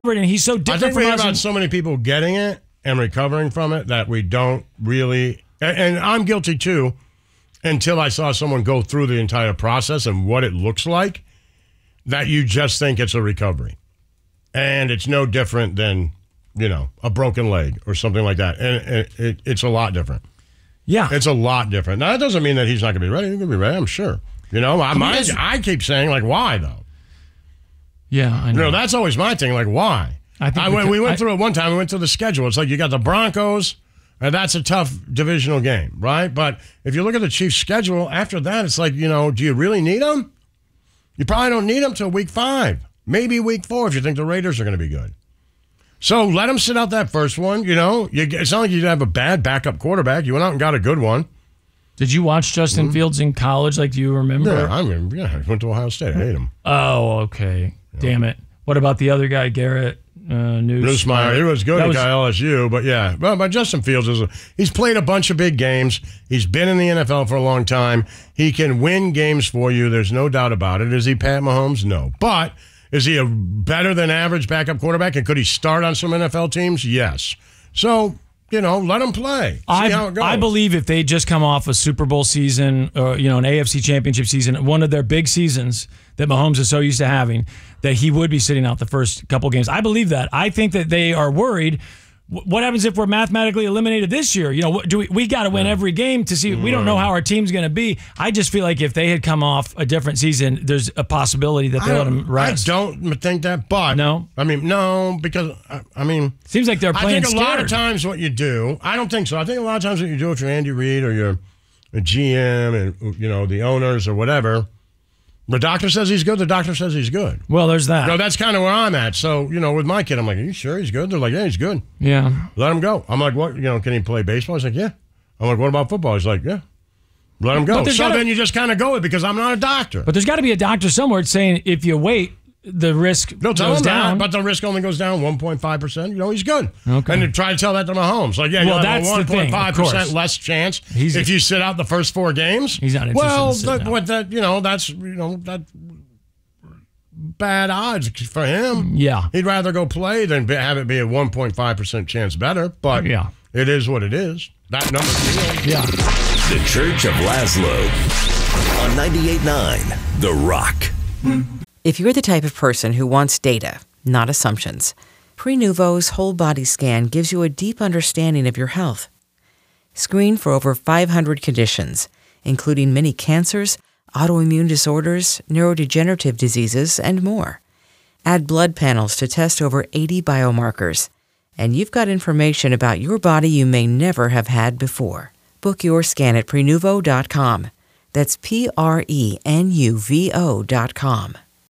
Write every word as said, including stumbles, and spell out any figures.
and he's so different I think from we hear us. about so many people getting it and recovering from it that we don't really, and, and I'm guilty too, until I saw someone go through the entire process and what it looks like, that you just think it's a recovery. And it's no different than, you know, a broken leg or something like that. And it, it, it's a lot different. Yeah. It's a lot different. Now, that doesn't mean that he's not going to be ready. He's going to be ready, I'm sure. You know, I, my, I keep saying, like, why, though? Yeah, I know. You know, that's always my thing. Like, why? I think I went, we went I, through it one time. We went through the schedule. It's like you got the Broncos, and that's a tough divisional game, right? But if you look at the Chiefs' schedule, after that, it's like, you know, do you really need them? You probably don't need them till week five, maybe week four if you think the Raiders are going to be good. So let them sit out that first one. You know, you, it's not like you have a bad backup quarterback. You went out and got a good one. Did you watch Justin mm-hmm. Fields in college? Like, do you remember? Yeah, I remember. Yeah, I went to Ohio State. I hate him. Oh, okay. Yeah. Damn it. What about the other guy, Garrett uh, News? Newsmeyer? He was good at was... L S U, but yeah. Well, but Justin Fields is a, he's played a bunch of big games. He's been in the N F L for a long time. He can win games for you. There's no doubt about it. Is he Pat Mahomes? No. But is he a better than average backup quarterback? And could he start on some N F L teams? Yes. So, you know, let him play. See I, how it goes. I believe if they just come off a Super Bowl season, or you know, an A F C Championship season, one of their big seasons that Mahomes is so used to having, that he would be sitting out the first couple games. I believe that. I think that they are worried. What happens if we're mathematically eliminated this year? You know, do we, we got to win every game to see. We don't know how our team's going to be. I just feel like if they had come off a different season, there's a possibility that they let them rest. I don't think that, but no. I mean, no, because I, I mean, seems like they're playing. I think a scared. lot of times what you do. I don't think so. I think a lot of times what you do if you're Andy Reid or you're a G M and you know the owners or whatever. The doctor says he's good. The doctor says he's good. Well, there's that. No, that's kind of where I'm at. So, you know, with my kid, I'm like, are you sure he's good? They're like, yeah, he's good. Yeah. Let him go. I'm like, what? You know, can he play baseball? He's like, yeah. I'm like, what about football? He's like, yeah. Let him go. So gotta, then you just kind of go with it because I'm not a doctor. But there's got to be a doctor somewhere saying if you wait, the risk no, tell goes him down. That, but the risk only goes down one point five percent. You know, he's good. Okay. And to try to tell that to Mahomes. Like, yeah, well, you have that's a one point five percent less chance he's, if you sit out the first four games. He's not interested well, in sitting that, what that, you know, that's, you know, that bad odds for him. Yeah. He'd rather go play than be, have it be a one point five percent chance better. But yeah. It is what it is. That number. Yeah. The Church of Laszlo on ninety-eight point nine The Rock. If you're the type of person who wants data, not assumptions, Prenuvo's whole body scan gives you a deep understanding of your health. Screen for over five hundred conditions, including many cancers, autoimmune disorders, neurodegenerative diseases, and more. Add blood panels to test over eighty biomarkers, and you've got information about your body you may never have had before. Book your scan at Prenuvo dot com. That's P R E N U V O dot com.